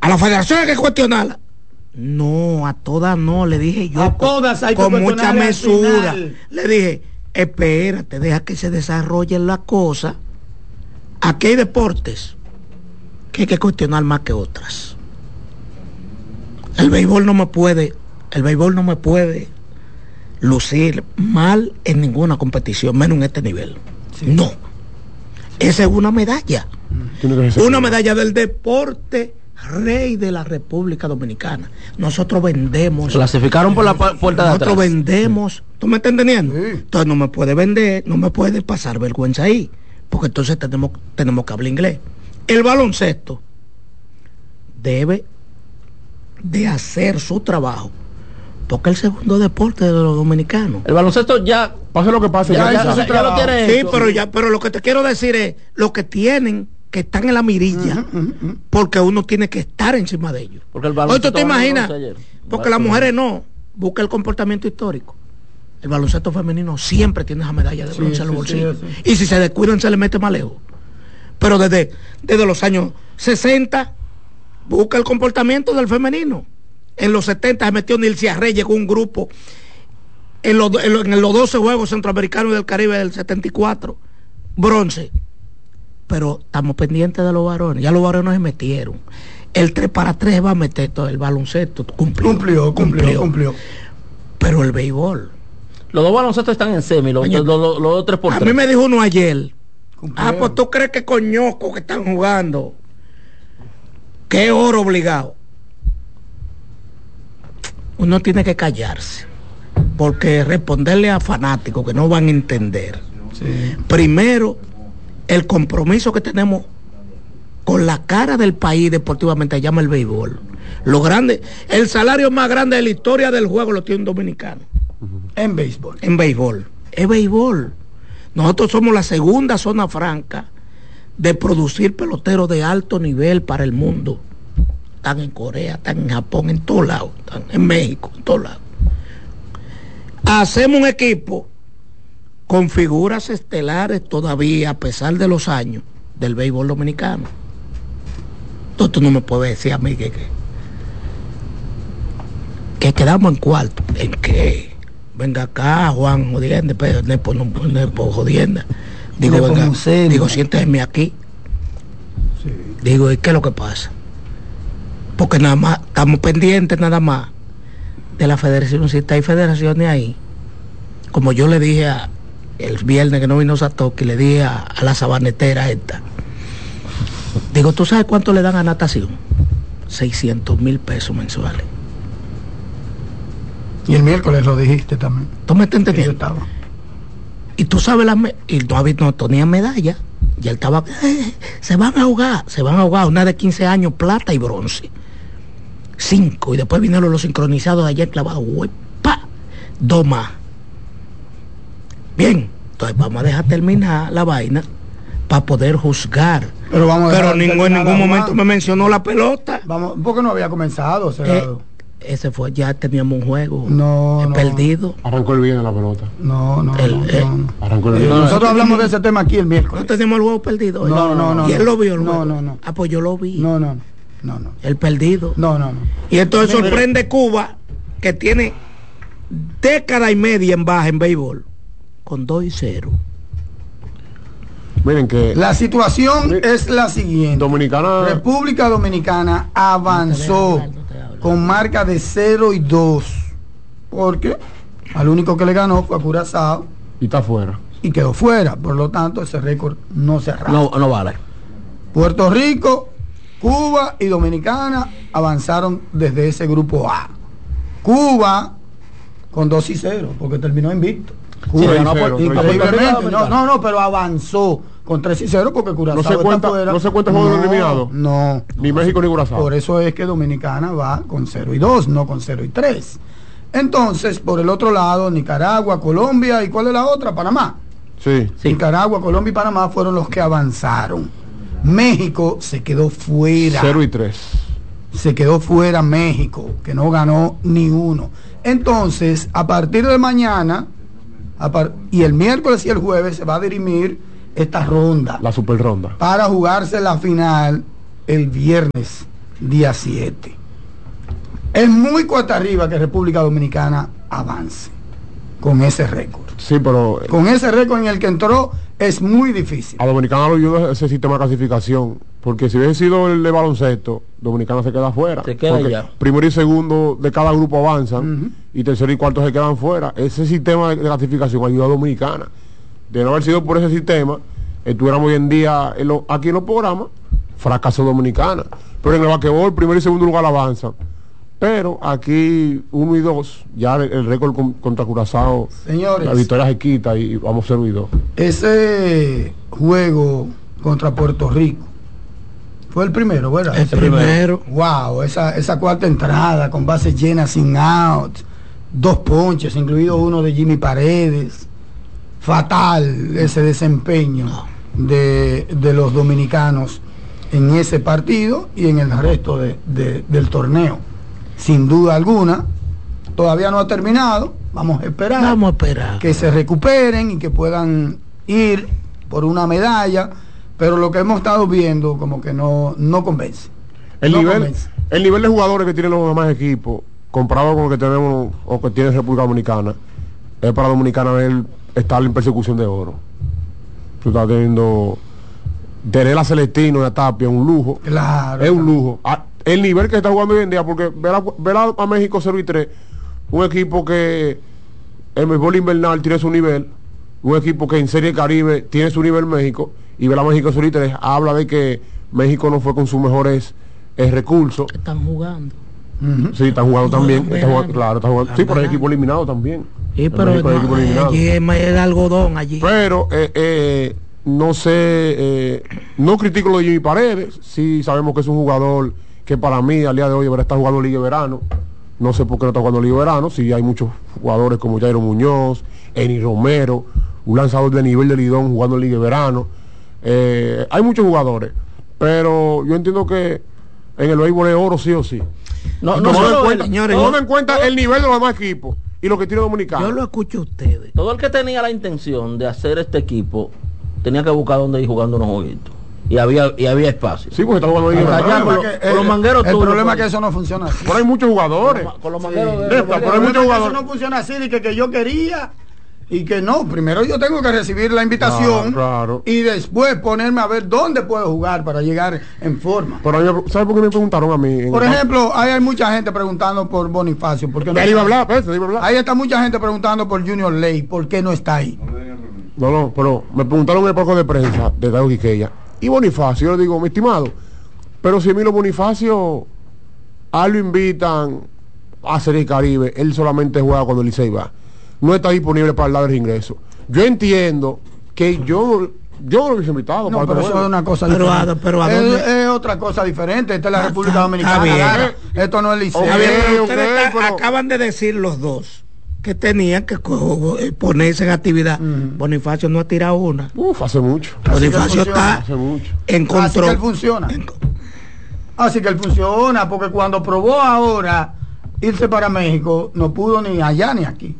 A la federación hay que cuestionarla. No, a todas no, le dije yo. A todas hay que con mucha mesura. al Le dije, espérate, deja que se desarrollen las cosas. Aquí hay deportes que hay que cuestionar más que otras. El béisbol no me puede lucir mal en ninguna competición, menos en este nivel. Sí. No. Esa es una medalla. Una medalla del deporte rey de la República Dominicana. Nosotros vendemos. Clasificaron por la puerta de atrás. Nosotros vendemos. ¿Tú me estás entendiendo? Sí. Entonces no me puede vender, no me puede pasar vergüenza ahí. Porque entonces tenemos que hablar inglés. El baloncesto debe de hacer su trabajo. Porque es el segundo deporte de los dominicanos. El baloncesto ya, pase lo que pase, ya lo tiene. Sí, pero lo que te quiero decir es lo que tienen, que están en la mirilla, porque uno tiene que estar encima de ellos. Porque el baloncesto, hoy tú te imaginas, porque las mujeres no, busca el comportamiento histórico. El baloncesto femenino siempre tiene esa medalla de bronce en los bolsillos. Sí. Y si se descuidan se le mete más lejos. Pero desde los años 60, busca el comportamiento del femenino. En los 70 se metió Nilcia Reyes con un grupo en los 12 Juegos Centroamericanos del Caribe del 74, bronce. Pero estamos pendientes de los varones. Ya los varones se metieron. El 3x3 va a meter todo el baloncesto. Cumplió. Pero el béisbol. Los dos baloncestos están en semi, los 3x3. A mí me dijo uno ayer. Pues tú crees que coñoco que están jugando. Qué oro obligado. Uno tiene que callarse, porque responderle a fanáticos que no van a entender. Sí. Primero, el compromiso que tenemos con la cara del país deportivamente, se llama el béisbol. Lo grande, el salario más grande de la historia del juego lo tiene un dominicano. En béisbol. En béisbol. Es béisbol. Nosotros somos la segunda zona franca de producir peloteros de alto nivel para el mundo. Están en Corea, están en Japón, en todos lados, están en México, en todos lados. Hacemos un equipo con figuras estelares todavía, a pesar de los años, del béisbol dominicano. Entonces tú no me puedes decir a mí que quedamos en cuarto. ¿En qué? Venga acá, Juan Jodienda, Nepo Jodienda. Digo, siénteme aquí. Sí. Digo, ¿y qué es lo que pasa? Porque nada más, estamos pendientes nada más de la federación. Si hay federaciones ahí, como yo le dije el viernes que no vino Satoki, le dije a la sabanetera esta, digo, ¿tú sabes cuánto le dan a natación? 600,000 pesos mensuales. Y el miércoles lo dijiste también. ¿Tú me estás entendiendo? Y tú sabes, y no tenía medalla, y él estaba, se van a ahogar, una de 15 años, plata y bronce. 5, y después vinieron los sincronizados de ayer clavados, 2 más. Bien, entonces vamos a dejar terminar la vaina para poder juzgar. Pero en ningún momento me mencionó la pelota. Vamos, porque no había comenzado, ese fue, ya teníamos un juego perdido. Arrancó el bien en la pelota. Arrancó el bien. Nosotros hablamos de ese tema aquí el miércoles. No teníamos el juego perdido. No. Y él lo vio el juego. No. Pues yo lo vi. No. El perdido. No. Y entonces sorprende Cuba, que tiene década y media en baja en béisbol, con 2-0. Miren que la situación es la siguiente. República Dominicana avanzó con marca de 0-2, porque al único que le ganó fue a Curazao y está fuera. Y quedó fuera, por lo tanto ese récord no se arrastra. No vale. Puerto Rico, Cuba y Dominicana avanzaron desde ese grupo A. Cuba con 2-0, porque terminó invicto. Cuba increíblemente. No, pero avanzó con 3-0 porque Curazao está fuera. No se cuenta juego eliminado. No. Ni México ni Curazao. Por eso es que Dominicana va con 0-2, no con 0-3. Entonces, por el otro lado, Nicaragua, Colombia, ¿y cuál es la otra? Panamá. Sí. Nicaragua, Colombia y Panamá fueron los que avanzaron. México se quedó fuera. 0-3. Se quedó fuera México, que no ganó ni uno. Entonces, a partir de mañana, y el miércoles y el jueves se va a dirimir esta ronda. La super ronda. Para jugarse la final el viernes día 7. Es muy cuesta arriba que República Dominicana avance con ese récord. Sí, pero Con ese récord en el que entró es muy difícil. a Dominicana lo ayuda ese sistema de clasificación, porque si hubiese sido el de baloncesto, Dominicana se queda fuera. Se queda porque ya. primero y segundo de cada grupo avanzan, y tercero y cuarto se quedan fuera. Ese sistema de clasificación ayuda a Dominicana. De no haber sido por ese sistema, estuviéramos hoy en día aquí en los programas, fracaso Dominicana. Pero en el basquetbol, primero y segundo lugar avanzan. Pero aquí 1 y 2, ya el récord contra Curazao, Señores, la victoria se quita y vamos 0 y 2. ese juego contra Puerto Rico fue el primero, ¿verdad? El primero. Wow, esa cuarta entrada con bases llenas sin out, 2 ponches, incluido uno de Jimmy Paredes. Fatal ese desempeño de los dominicanos en ese partido y en el resto del torneo. Sin duda alguna, todavía no ha terminado. Vamos a esperar que se recuperen y que puedan ir por una medalla, pero lo que hemos estado viendo como que no convence. El No nivel convence. el nivel de jugadores que tienen los demás equipos, comparado con lo que tenemos o que tiene República Dominicana, es para Dominicana estar en persecución de oro. Tú estás teniendo tener a Celestino y a Tapia, un lujo. Claro. Es un lujo. El nivel que está jugando hoy en día, porque ver a México 0-3, un equipo que en béisbol invernal tiene su nivel, un equipo que en Serie Caribe tiene su nivel México, y ver a México 0-3 habla de que México no fue con sus mejores recursos. Están jugando. Sí, están jugando también. Están Está jugando, jugando. claro, está jugando. Sí, pero el equipo eliminado también. Sí, El pero México es equipo eliminado. allí es el algodón allí. Pero no sé, no critico lo de Jimmy Paredes. Sí sabemos que es un jugador que para mí al día de hoy debería estar jugando Liga de Verano. No sé por qué no está jugando Liga de Verano. Si hay muchos jugadores como Jairo Muñoz, Eni Romero, un lanzador de nivel de Lidón jugando Liga de Verano. Hay muchos jugadores, pero yo entiendo que en el béisbol es oro sí o sí. No señores, Tomando en cuenta el nivel de los demás equipos y lo que tiene Dominicano. Yo lo escucho a ustedes. todo el que tenía la intención de hacer este equipo tenía que buscar dónde ir jugando unos jueguitos. Y había espacio. Sí, porque está jugando Liga de Allá Verano. con los mangueros El tuyos, problema es pues. que eso no funciona así. Pero hay muchos jugadores. Con los mangueros de Néstor, pero hay muchos Eso jugadores. no funciona así, de que yo quería y que no. Primero yo tengo que recibir la invitación Claro. y después ponerme a ver dónde puedo jugar para llegar en forma. Pero ¿sabes por qué me preguntaron a mí? Por ejemplo, hay mucha gente preguntando por Bonifacio. ¿Por qué no Él iba a está? hablar, pues, iba a hablar. Ahí está mucha gente preguntando por Junior Ley. ¿Por qué no está ahí? No, pero me preguntaron en el poco de prensa de Dago Quiqueya. Y Bonifacio, yo le digo, mi estimado, pero si Emilio Bonifacio a él lo invitan a Serie Caribe, él solamente juega cuando el Licey va. No está disponible para el lado del ingreso. Yo entiendo que yo no lo hubiese invitado. No, para pero que eso es juegue. una cosa Pero diferente. ¿a dónde? Es otra cosa diferente. Esta es la Está- República está Dominicana. bien. Lara. Esto no es Liceo. Ok. Está bien, pero ok, ustedes pero- acaban de decir los dos que tenían que ponerse en actividad. Bonifacio no ha tirado una. Hace mucho. Así que Bonifacio funciona. Hace mucho. encontró. Así que él funciona. Así que él funciona, porque cuando probó ahora irse para México, no pudo ni allá ni aquí.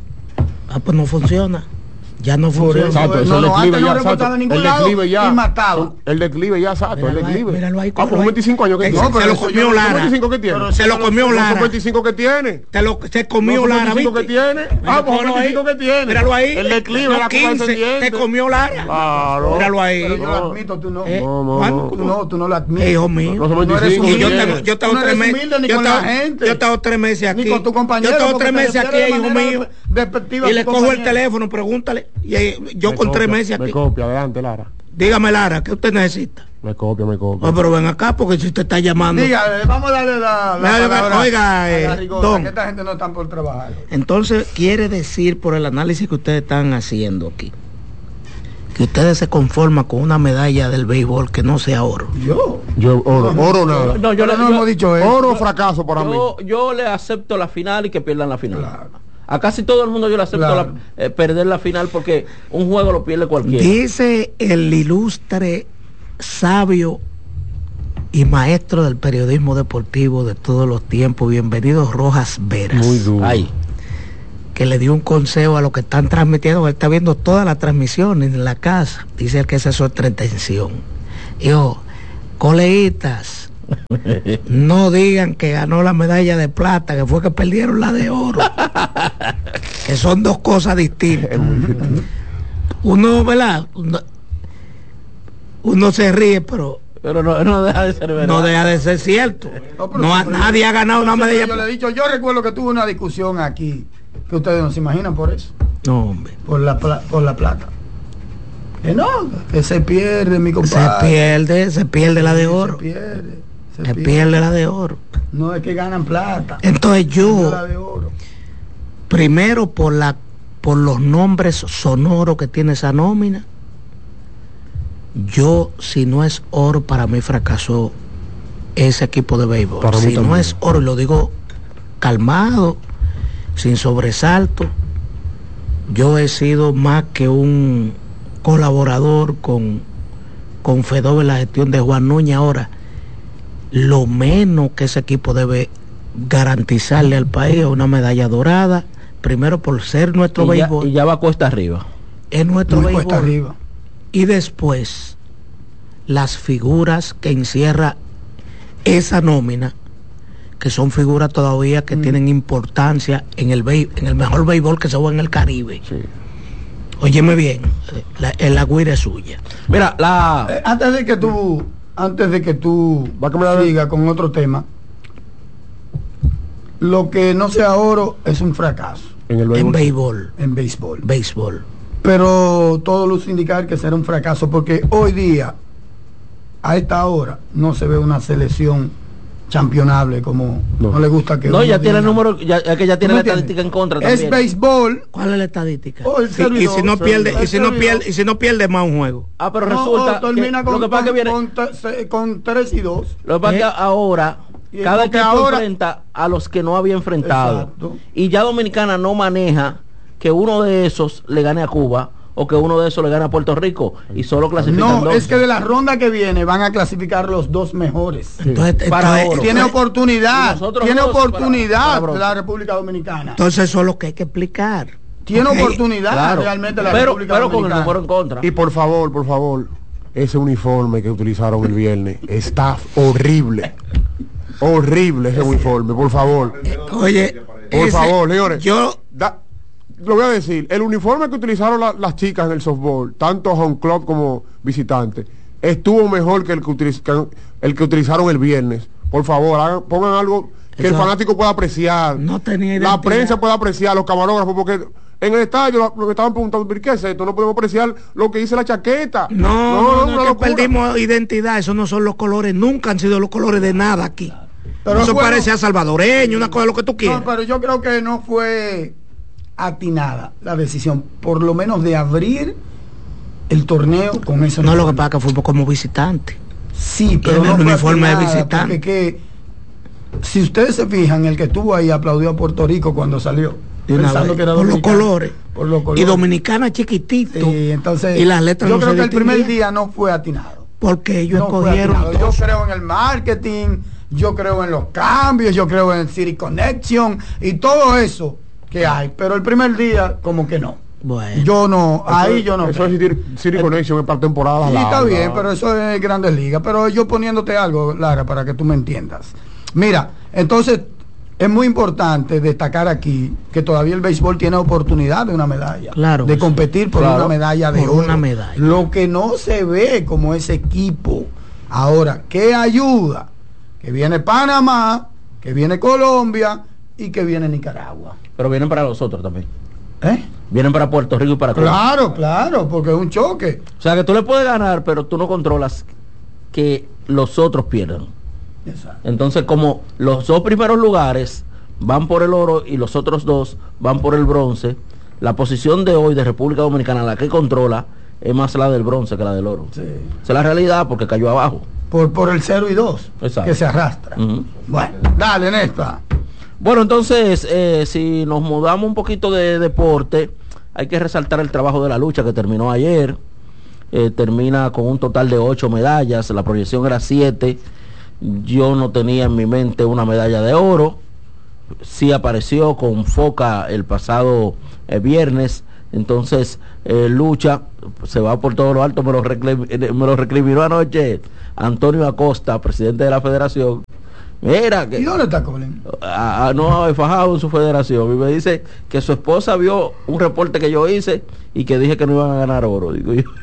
Pues no funciona. Ya no funciona. Exacto, No, eso el no, declive antes no ya, reportaba exacto. en ningún El lado declive ya. y mataba. El declive ya, exacto, el Míralo ahí, declive. míralo ahí, Pues cógelo ahí. 25 años que Ese tiene. se lo comió Lara. 25 que tiene. Pero Se lo comió Los Lara. 25 que tiene. Se comió Los Lara, 25 ¿viste? que tiene. Mira, Pues cógelo 25 ahí. que tiene. Míralo ahí. El declive, Los la curva 15, descendiente. te comió Lara. Claro. Míralo ahí. Pero yo lo admito, tú no. Juan, Tú no lo admites. hijo mío. Los No eres 25 Y yo humilde. tengo, yo tengo Tú no 3 eres meses. humilde ni Yo con tengo, la gente. yo tengo 3 meses aquí. Ni con tu compañero. Yo tengo porque 3 te meses aquí, refieres de hijo manera mío. despectiva a Y tu le cojo el compañero. teléfono, pregúntale. Y yo Me con 3 copia, meses Me aquí. copia, adelante, Lara. Dígame, Lara, ¿qué usted necesita? Me copia, me copia. No, pero ven acá, porque si usted está llamando. Diga, vamos a darle la palabra Oiga, a la rigosa, don. que esta gente no está por trabajar. Entonces, quiere decir, por el análisis que ustedes están haciendo aquí, que ustedes se conforman con una medalla del béisbol que no sea oro. Yo Oro nada. No, Pero no hemos dicho eso. Oro fracaso para mí. yo le acepto la final y que pierdan la final. Claro. A casi todo el mundo yo le acepto Claro. perder la final porque un juego lo pierde cualquiera. Dice el ilustre, sabio y maestro del periodismo deportivo de todos los tiempos, bienvenido Rojas Veras, Muy duro. Ahí. que le dio un consejo a los que están transmitiendo. Él está viendo todas las transmisiones en la casa. Dice él que esa es su intención. Dijo, coleguitas, No digan que ganó la medalla de plata, que fue que perdieron la de oro. Que son dos cosas distintas. Uno, ¿verdad? Uno se ríe, pero no deja de ser verdad. No deja de ser cierto. Nadie ha ganado una medalla. Yo le he dicho, yo recuerdo que tuve una discusión aquí, que ustedes no se imaginan por eso. No, hombre. Por la plata. Que no, que se pierde, mi compadre. Se pierde la de oro. Se pierde la de oro. No es que ganan plata. Entonces yo, la de oro. Primero por los nombres sonoros que tiene esa nómina, yo, si no es oro, para mí fracasó ese equipo de béisbol. Si no es oro, y lo digo calmado, sin sobresalto, yo he sido más que un colaborador con Fedove en la gestión de Juan Núñez. Ahora, lo menos que ese equipo debe garantizarle al país es una medalla dorada, primero por ser nuestro béisbol. Y ya va cuesta arriba. Es nuestro béisbol. Cuesta arriba. Y después, las figuras que encierra esa nómina, que son figuras todavía que tienen importancia en el mejor béisbol que se juega en el Caribe. Sí. Óyeme bien, la guira es suya. Mira, antes de que tú sigas con otro tema, lo que no sea oro es un fracaso. En béisbol. Béisbol. Pero todo luce indicar que será un fracaso, porque hoy día, a esta hora, no se ve una selección championable como no le gusta que ya tiene el número, ya tiene la estadística en contra también. Es béisbol. ¿Cuál es la estadística? Y si no pierde más un juego. Pero resulta termina con 3-2. Lo que pasa es que ahora cada equipo enfrenta a los que no había enfrentado. Exacto. Y ya Dominicana no maneja que uno de esos le gane a Cuba o que uno de esos le gane a Puerto Rico, y solo clasifican dos. Es que de la ronda que viene van a clasificar los dos mejores. Entonces, tiene oportunidad para la República Dominicana. Entonces eso es lo que hay que explicar. Tiene oportunidad realmente la República Dominicana. Pero con el número en contra. Y por favor, ese uniforme que utilizaron el viernes está horrible. Horrible ese uniforme, por favor. Oye, por favor, señores. Lo voy a decir, el uniforme que utilizaron las chicas en el softball, tanto home club como visitante, estuvo mejor que el que utilizaron el viernes. Por favor, pongan algo que el fanático pueda apreciar. No tenía identidad. La prensa pueda apreciar, los camarógrafos, porque en el estadio lo que estaban preguntando, ¿qué es esto? No podemos apreciar lo que dice la chaqueta. No, es que perdimos identidad. Esos no son los colores, nunca han sido los colores de nada aquí. Pero eso parece a salvadoreño, una cosa de lo que tú quieras. No, pero yo creo que no fue atinada la decisión, por lo menos de abrir el torneo con eso. No, lo que pasa es que fuimos como visitante. Sí, pero no el uniforme de visitante. Porque si ustedes se fijan, el que estuvo ahí aplaudió a Puerto Rico cuando salió, pensando que era por los colores. Y Dominicana chiquitito. Sí, entonces, y las letras yo creo que el primer día no fue atinado. Porque ellos escogieron. Yo creo en el marketing, yo creo en los cambios, yo creo en City Connection y todo eso que hay, pero el primer día como que no. Bueno, yo no. Eso es City Connection es para temporadas largas. Sí, está bien, pero eso es Grandes Ligas. Pero yo poniéndote algo, Lara, para que tú me entiendas. Mira, entonces es muy importante destacar aquí que todavía el béisbol tiene oportunidad de una medalla, de competir por una medalla de oro. Lo que no se ve como ese equipo ahora, ¿qué ayuda? Que viene Panamá, que viene Colombia y que viene Nicaragua. Pero vienen para los otros también. Vienen para Puerto Rico y para Cuba. Claro, porque es un choque. O sea que tú le puedes ganar, pero tú no controlas que los otros pierdan. Exacto. Entonces, como los dos primeros lugares van por el oro y los otros dos van por el bronce, la posición de hoy de República Dominicana, la que controla, es más la del bronce que la del oro. Sí. Esa es la realidad, porque cayó abajo. Por el 0 y 2. Exacto. Que se arrastra. Bueno, dale, Néstor. Bueno, entonces, si nos mudamos un poquito de deporte, hay que resaltar el trabajo de la lucha que terminó ayer. Termina con un total de 8 medallas, la proyección era 7. Yo no tenía en mi mente una medalla de oro. Sí apareció con Foca el pasado viernes. Entonces, lucha se va por todo lo alto, me lo recriminó anoche Antonio Acosta, presidente de la federación. Mira que, ¿y dónde está Colin? No, fajado en su federación, y me dice que su esposa vio un reporte que yo hice y que dije que no iban a ganar oro. Digo yo,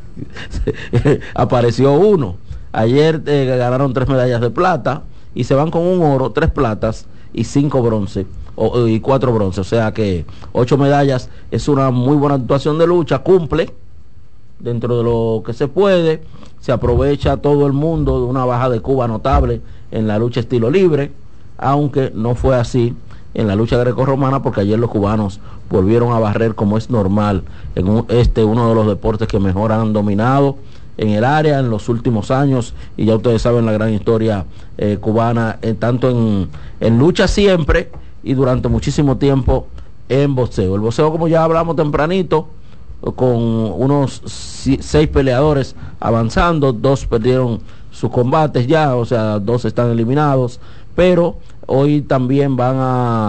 apareció uno. Ayer ganaron 3 medallas de plata y se van con un oro, 3 platas y 5 bronce y 4 bronce, o sea que 8 medallas. Es una muy buena actuación de lucha, cumple dentro de lo que se puede, se aprovecha todo el mundo de una baja de Cuba notable en la lucha estilo libre, aunque no fue así en la lucha grecorromana, porque ayer los cubanos volvieron a barrer como es normal en uno de los deportes que mejor han dominado en el área en los últimos años, y ya ustedes saben la gran historia cubana, tanto en lucha siempre y durante muchísimo tiempo en boxeo. El boxeo, como ya hablamos tempranito, con unos 6 peleadores avanzando, 2 perdieron sus combates ya, o sea, 2 están eliminados, pero hoy también van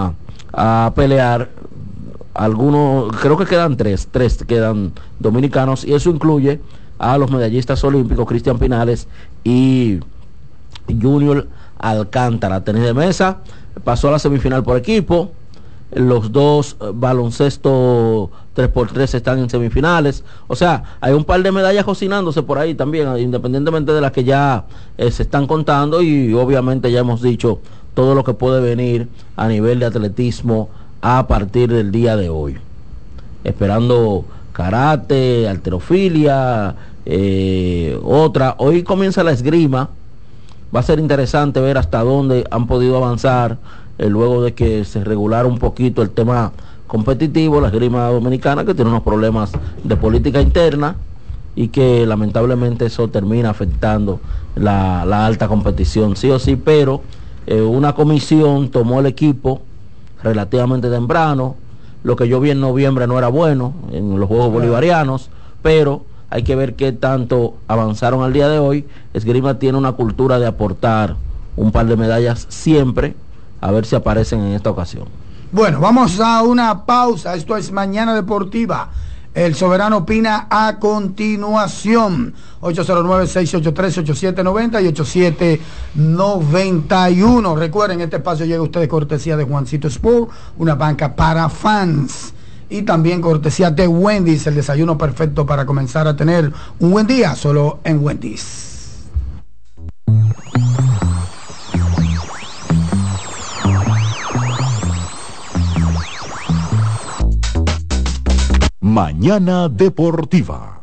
a pelear algunos, creo que quedan 3 quedan dominicanos, y eso incluye a los medallistas olímpicos Cristian Pinales y Junior Alcántara. Tenis de mesa pasó a la semifinal por equipo. Los 2 baloncesto 3x3 están en semifinales. O sea, hay un par de medallas cocinándose por ahí también, independientemente de las que ya se están contando, y obviamente ya hemos dicho todo lo que puede venir a nivel de atletismo a partir del día de hoy. Esperando karate, halterofilia, otra. Hoy comienza la esgrima. Va a ser interesante ver hasta dónde han podido avanzar luego de que se regulara un poquito el tema competitivo, la esgrima dominicana, que tiene unos problemas de política interna y que lamentablemente eso termina afectando la alta competición, sí o sí, pero una comisión tomó el equipo relativamente temprano. Lo que yo vi en noviembre no era bueno en los Juegos Bolivarianos, pero hay que ver qué tanto avanzaron al día de hoy. Esgrima tiene una cultura de aportar un par de medallas siempre, a ver si aparecen en esta ocasión. Bueno, vamos a una pausa. Esto es Mañana Deportiva. El Soberano opina a continuación. 809-683-8790 y 8791. Recuerden, este espacio llega a ustedes cortesía de Juancito Sport, una banca para fans. Y también cortesía de Wendy's, el desayuno perfecto para comenzar a tener un buen día solo en Wendy's. Mañana Deportiva.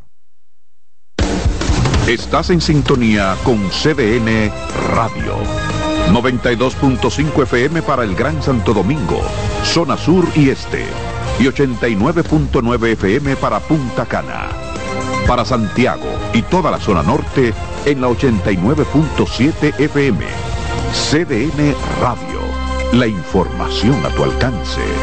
Estás en sintonía con CDN Radio. 92.5 FM para el Gran Santo Domingo, zona sur y este. Y 89.9 FM para Punta Cana. Para Santiago y toda la zona norte en la 89.7 FM. CDN Radio. La información a tu alcance.